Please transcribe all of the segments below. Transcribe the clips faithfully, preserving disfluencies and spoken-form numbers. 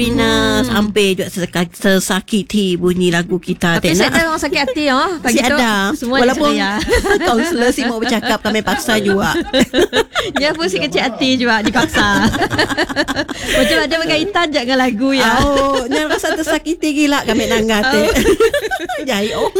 Rina Hmm. sampai juga sesaka- sesakiti bunyi lagu kita. Tapi saya ada orang sakit hati oh. Si ada. Semua Walaupun ceria. kaunselor si mau bercakap, kami paksa juga. Dia pun si kecil hati juga dipaksa. Macam ada berkaitan je dengan lagu ya. Oh, yang rasa tersakiti gila kami nangat. Oh. Jai oh.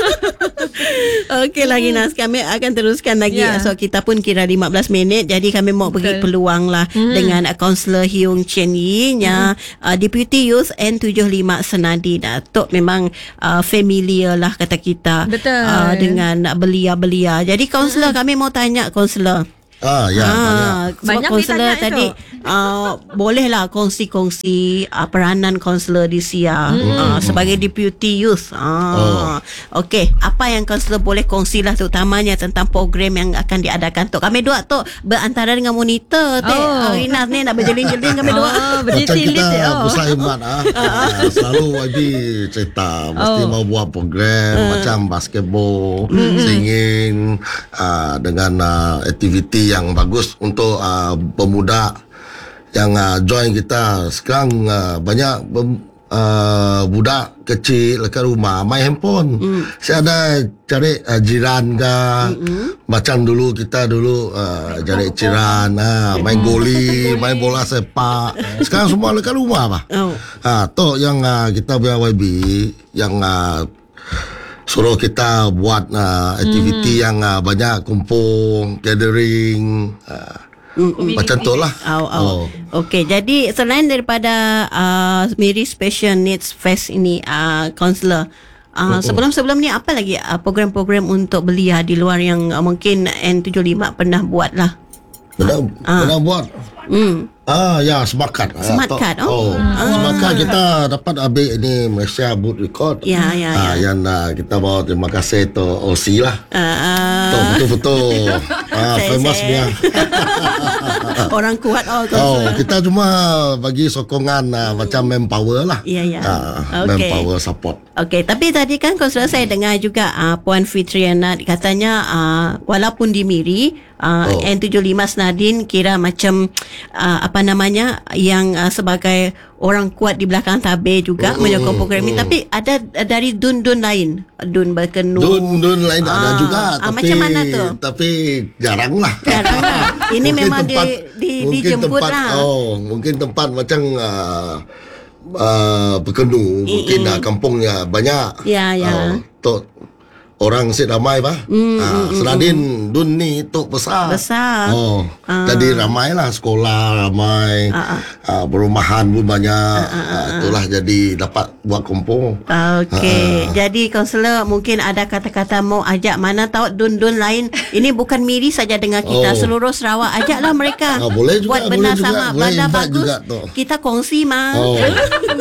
Okey lagi Nas, kami akan teruskan lagi. Ya. So kita pun kira lima belas minit. Jadi kami mau beri Betul. peluang lah hmm. dengan kaunselor Hyung Chen Yi nya hmm. uh, Deputy Youth N tujuh puluh lima Senadi. Datuk memang uh, familiar lah kata kita. Betul. Uh, dengan belia-belia. Jadi kaunselor hmm. kami mau tanya kaunselor. Ah ya, Ah, banyak. sebab Banyak kaunselor ditanya tadi uh, bolehlah kongsi-kongsi uh, peranan kaunselor di Sia hmm. uh, sebagai deputy youth. Ah, oh. Okey, apa yang kaunselor boleh kongsilah terutamanya tentang program yang akan diadakan tu. Kami dua tu berantara dengan monitor tu. Oh. Oh. Rina ni nak berjeling-jeling kami dua. Oh, Macam berjilid kita dia. Oh. pusat khidmat ah. ah, selalu Y B cerita mesti Oh. mau buat program uh. macam basketball, mm-hmm. singing ah, dengan ah, aktiviti yang bagus untuk uh, pemuda yang uh, join kita. Sekarang uh, banyak pem, uh, budak kecil dekat rumah main handphone. Mm. Saya ada cari uh, jiran ke. Mm-hmm. Macam dulu kita dulu uh, cari jiran, uh, main goli, main bola sepak. Sekarang semua dekat rumah bah. Oh. Ha, tu yang uh, kita punya Y B yang uh, suruh kita buat uh, aktiviti hmm. yang uh, banyak kumpul, gathering, uh, Mm-mm. macam tu lah. Oh, oh. Okey, jadi selain daripada uh, Miri Special Needs Fest ini, uh, kaunselor, uh, sebelum-sebelum ni apa lagi uh, program-program untuk belia di luar yang uh, mungkin N tujuh puluh lima pernah buat lah? Pernah, Ah. pernah buat. Hmm. Ah ya, smart card. Smart Ah, card, oh. oh. Ah. Smart card kita dapat ambil ini Malaysia Book Record. Ya, ya, Ah, ya. yang uh, kita bawa terima kasih tu O C lah. Uh, uh, Tu betul-betul ah, Saya- famous saya- punya. orang kuat oh, Oh, kaunselor. kita cuma bagi sokongan uh, macam manpower lah. Ya, ya. Ah, Okey. manpower support. Okey, tapi tadi kan kaunselor saya dengar juga uh, Puan Fitriana katanya uh, walaupun di Miri uh, Oh. N tujuh puluh lima Senadin kira macam uh, apa namanya yang uh, sebagai orang kuat di belakang tabir juga Mm, menyokong program ini, mm. tapi ada uh, dari dun-dun lain, dun berkenut. Dun-dun lain ada Ah, juga ah, tapi macam mana tu? tapi jarang lah. Jarang lah. Ini Mungkin memang tempat, di, di, mungkin dijemput tempat, lah. Oh, mungkin tempat macam uh, uh, Berkenu, mungkin uh, kampungnya banyak. Ya, ya. Uh, tok orang sit ramai bah. Mm, uh, mm, Senadin dun ni tok besar. Besar. Oh, Ah. jadi ramai lah, sekolah ramai, Ah, ah. uh, perumahan pun banyak. Uh, itulah jadi dapat buat kumpul. Okey, Ah. jadi kaunselor mungkin ada kata-kata mau ajak mana tahu dun-dun lain. Ini bukan Miri saja dengar kita, Oh. seluruh Sarawak ajaklah mereka. Ah, boleh juga, buat boleh benar juga, sama boleh bandar invite bagus. juga tu. Kita kongsi mah. Oh, ya.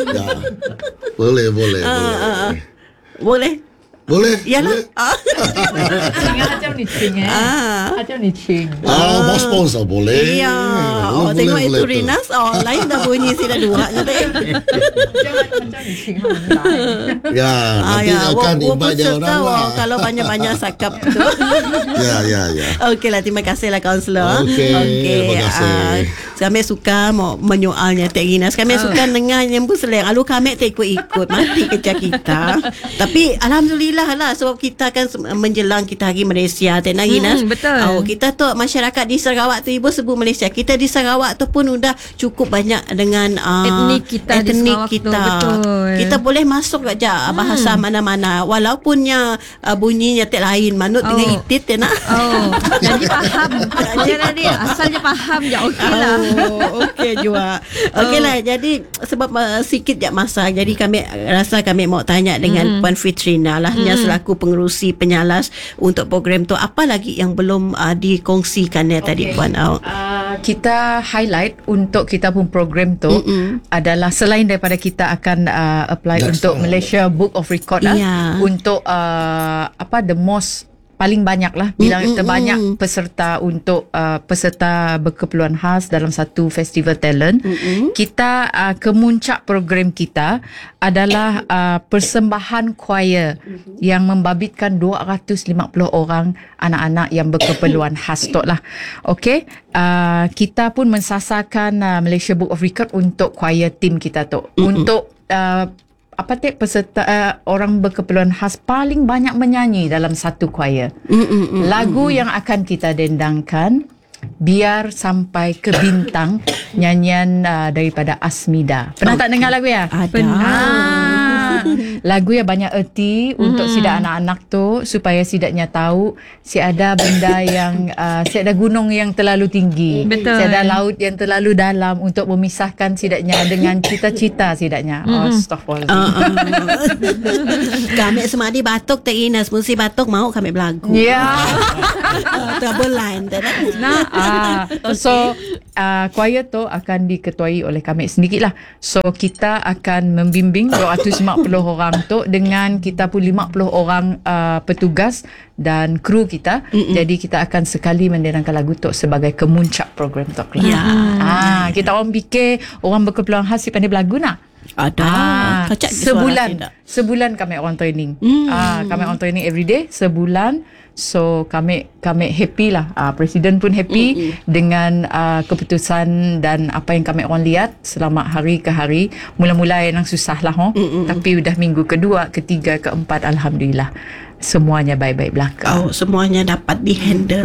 Boleh, boleh, Ah, boleh. ah, ah. Boleh. Boleh. Yalah. boleh. Ah. 他叫你请哎， Ah. 他叫你请。 Ah, mau sponsor boleh. Ya, oh, Boleh, tengok boleh, itu boleh tu. Rinas. Oh, lain dah bunyi sila dua. 叫他叫你请他们来。 Ya, nanti Ah, akan wo- wo invite dia berserta, orang wo, lah. kalau banyak-banyak sakap tu. Ya, ya, ya. Okeylah, terima kasihlah kaunselor. Okey, terima kasih. ah, kami suka mau menyoalnya Tek Rinas. Kami suka dengar nyembu seleng. Alu kami tak ikut-ikut. Mati kerja kita. Tapi alhamdulillah lah sebab kita kan se- menjelang kita hari Malaysia Tek Rinas. Hmm, betul. Oh, kita tu masyarakat di Sarawak tu ibu sebut Malaysia. Kita di Sarawak tu pun sudah cukup banyak dengan uh, Etnik kita di etnik Sarawak tu, kita. betul. Kita boleh masuk aja bahasa mana-mana walaupunnya uh, bunyinya tak lain manut Oh. dengan itit ya nak. Oh, jadi faham. Asalnya tadi asalnya faham je okey lah. Oh, okey juga. Okeylah, jadi sebab uh, sikit je masa. Jadi kami rasa kami mau tanya dengan Puan Fitrina lah yang selaku pengerusi penyalas untuk program tu. Apa lagi yang belum uh, dikongsikan ya tadi Okey. Puan? Oh. Uh, kita highlight untuk kita pun program tu Mm-mm. adalah selain daripada kita akan uh, apply That's untuk all. Malaysia Book of Record lah, Ya. untuk uh, apa the most paling banyak lah. Bila Mm, mm, terbanyak mm. peserta untuk uh, peserta berkeperluan khas dalam satu festival talent, Mm-mm. kita uh, kemuncak program kita adalah uh, persembahan choir yang membabitkan dua ratus lima puluh orang anak-anak yang berkeperluan khas tu lah. Okey, uh, kita pun mensasarkan uh, Malaysia Book of Record untuk choir team kita tu. Mm-mm. Untuk uh, apa tu peserta uh, orang berkeperluan khas paling banyak menyanyi dalam satu choir. Mm-mm. Lagu yang akan kita dendangkan Biar Sampai ke Bintang, nyanyian uh, daripada Asmida. Pernah tak dengar lagu ya? Ada. Ah, lagu yang banyak erti untuk sidak anak-anak tu, supaya sidaknya tahu si ada benda yang uh, si ada gunung yang terlalu tinggi, Betul. si ada laut yang terlalu dalam, untuk memisahkan sidaknya dengan cita-cita sidaknya. Oh, astaghfirullah. Uh, uh. Kami semua di batuk tak Inas, mesti batuk mau kami berlagu. Ya. Uh, Trouble line tak nak. Nah, ah, so uh, choir tu akan diketuai oleh kami sendiri lah. So kita akan membimbing dua ratus lima puluh orang tu dengan kita pun lima puluh orang uh, petugas dan kru kita. Mm-mm. Jadi kita akan sekali mendendangkan lagu tu sebagai kemuncak program tu. Ya. Ah, kita orang fikir orang berkeperluan khas si pandai berlagu nak. Ada. Ah, Kacak di suara sebulan tidak? sebulan kami orang training. Hmm. Ah, kami orang training every day sebulan. So kami kami happy lah. Ah, Presiden pun happy Mm-mm. dengan ah, keputusan dan apa yang kami orang lihat selama hari ke hari. Mula-mula yang susah lah, ho. Tapi udah minggu kedua, ketiga, keempat, alhamdulillah semuanya baik-baik belaka. Oh, semuanya dapat di-handle.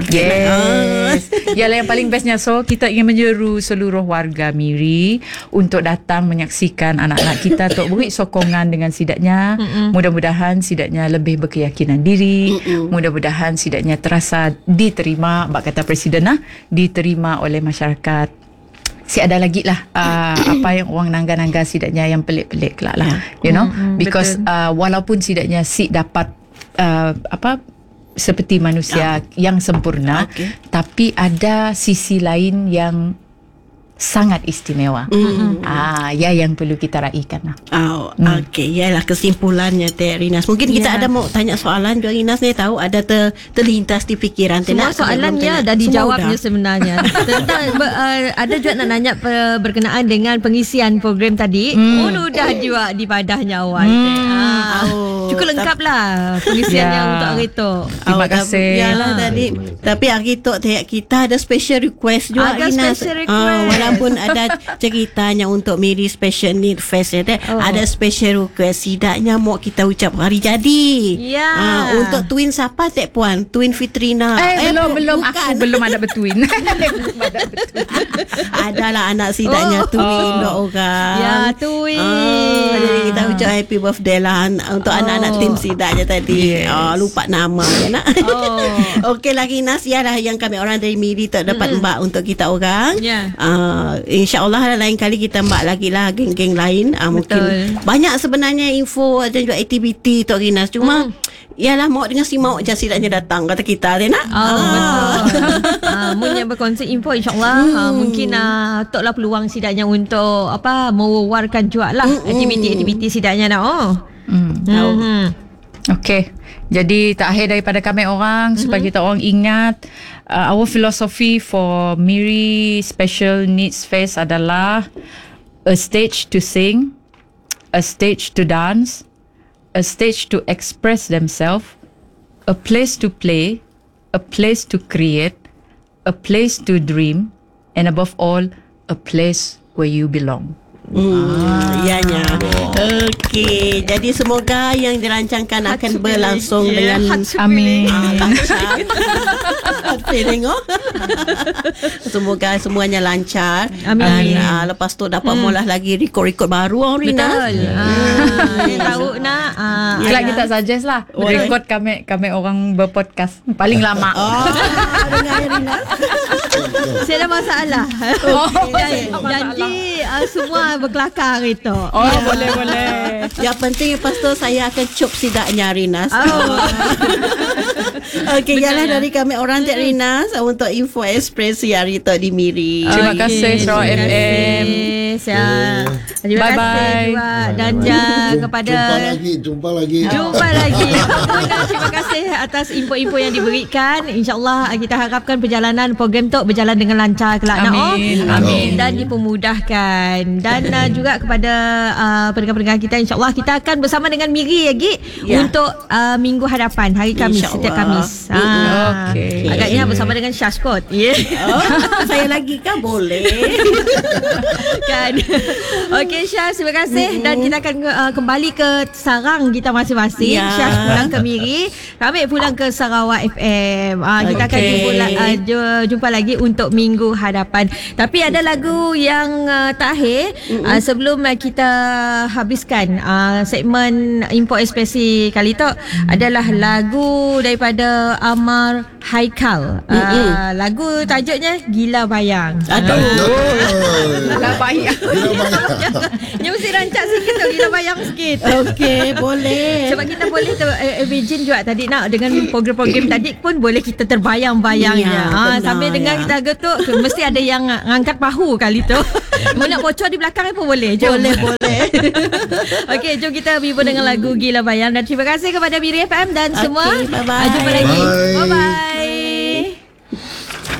Yes. Yalah yang paling bestnya. So kita ingin menyeru seluruh warga Miri untuk datang menyaksikan anak-anak kita untuk beri sokongan dengan sidaknya. Mm-mm. Mudah-mudahan sidaknya lebih berkeyakinan diri. Mm-mm. Mudah-mudahan sidaknya terasa diterima, bak kata Presiden lah, diterima oleh masyarakat. Si ada lagi lah uh, apa yang orang nangga-nangga sidaknya yang pelik-pelik lah, lah you know. Mm-mm, Because uh, walaupun sidaknya si dapat uh, apa seperti manusia yang sempurna, Okay. tapi ada sisi lain yang sangat istimewa. Mm. Ah, ya yang perlu kita raikan lah. Oh, okey. Yalah kesimpulannya Teh Rinas. Mungkin kita Ya. ada mau tanya soalan juga Rinas ni, tahu ada ter, terlintas di fikiran Teh. Semua Nak, soalan belum ya tanya. dah Semua dijawabnya dah. sebenarnya. Tentang ber, uh, ada juga nak nanya per, berkenaan dengan pengisian program tadi. Hmm. Oh, dah juga di padahnya awal. Hmm. Ah, Oh, cukup lengkap lah pengisian Ya. yang untuk hari tu. Terima Oh, kasih. Yalah Ah. tadi. Tapi hari tu Teh kita ada special request juga Ada Rinas. special Ah, request. walaupun ada ceritanya untuk Miri Special Need Fest ya Teh. Oh. Ada special request. Sidaknya mau kita ucap hari jadi. Ya. Ah, untuk twin siapa Teh Puan? Twin Fitrina. Eh, belum bu- belum bukan. aku belum ada bertuin. belum ada bertuin. Adalah anak sidaknya Oh. twin Oh. dok orang. Ya, twin. Ah, jadi kita ucap happy birthday lah untuk Oh. anak-anak tim sidaknya tadi. Yes. Oh, lupa nama ya nak. Oh. Okey lagi Nas ya lah yang kami orang dari Miri tak dapat Mm-mm. mbak untuk kita orang. Ya. Uh, InsyaAllah lain kali kita mbak lagi lah geng-geng lain. Uh, mungkin Betul. banyak sebenarnya info dan juga aktiviti Tok Rinas. Cuma Mm. yalah mau dengan si mau je sidaknya datang kata kita dia nak. Oh, betul. Ah, mun yang berkongsi info insyaAllah hmm. ah, mungkin ah, toklah peluang sidaknya untuk apa mewawarkan juga lah Mm-mm. aktiviti-aktiviti sidaknya dah. Oh. Hmm. Hmm. Okey. Jadi terakhir daripada kami orang, mm-hmm. supaya kita orang ingat uh, our philosophy for Miri Special Needs Fest adalah a stage to sing, a stage to dance, a stage to express themselves, a place to play, a place to create, a place to dream, and above all, a place where you belong. Hmm, ianya. Okey, jadi semoga yang dirancangkan akan berlangsung Yeah, dengan Amin. Ah, lancar. Hati tengok. Semoga semuanya lancar. Amin. Dan uh, lepas tu dapat hmm. mula lagi rekod-rekod baru orang Rina. Betul. Ah, dia tahu nak. Ah, Kelak ada- kita suggest lah record kami kami orang berpodcast paling lama. Oh, dengar ya Rina. Saya ada masalah. Oh, Jan- Janji uh, semua berkelakar itu. Oh, boleh boleh. Yang penting lepas tu saya akan cop sidaknya Rinas. Oh. Okey, Benar, ialah ya? dari kami orang Tek Rinas untuk info ekspresi hari tu di Miri. Terima Okey, kasih Sarawak terima F M. kasih. Ya. Terima Bye-bye. kasih juga. Dan ja, kepada Jumpa lagi, jumpa lagi. Jumpa lagi. Bunda, terima kasih atas info-info yang diberikan. InsyaAllah kita harapkan perjalanan program tu berjalan dengan lancar kelak. Amin. Nak, oh. Amin. Dan dipermudahkan. Dan uh, juga kepada uh, pendengar-pendengar kita, InsyaAllah kita akan bersama dengan Miri lagi Ya. untuk uh, minggu hadapan, hari Khamis, setiap Khamis. Ah. Okey. Agaknya bersama dengan Syashkot. Yeah. Oh, saya lagi kan boleh. Kan. Okey Syah, terima kasih. Dan kita akan uh, kembali ke sarang kita masing-masing. Ya. Syah pulang ke Miri, kami pulang ke Sarawak F M. uh, Kita akan Okey. jumpa, uh, jumpa lagi untuk minggu hadapan. Tapi ada lagu yang uh, terakhir uh, sebelum uh, kita habiskan uh, segmen Import Ekspresi kali tu adalah lagu daripada Amar Haikal. uh, Lagu tajuknya Gila Bayang. Aduh. Dah baik. Dia mesti rancak sikit tu, Gila Bayang sikit. Okey, boleh. Sebab kita boleh ter, uh, imagine juga tadi nak dengan program-program tadi pun boleh kita terbayang-bayangnya. Ya, ha, benar, sambil dengar ya. kita getuk tu, mesti ada yang ngangkat bahu kali tu. Mau nak bocor di belakang pun boleh. Jom. Boleh, boleh. Okey, jom kita bimbang dengan lagu Gila Bayang. Dan terima kasih kepada Miri F M dan semua. Okey, bye-bye. Ah, jumpa lagi. Bye. Bye-bye.